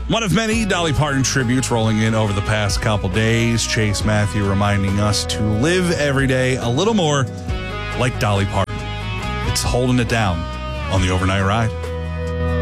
One of many Dolly Parton tributes rolling in over the past couple days. Chase Matthew reminding us to live every day a little more like Dolly Parton. It's holding it down on the overnight ride.